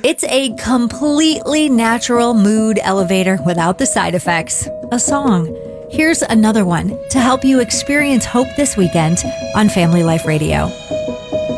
It's a completely natural mood elevator without the side effects. A song. Here's another one to help you experience hope this weekend on Family Life Radio.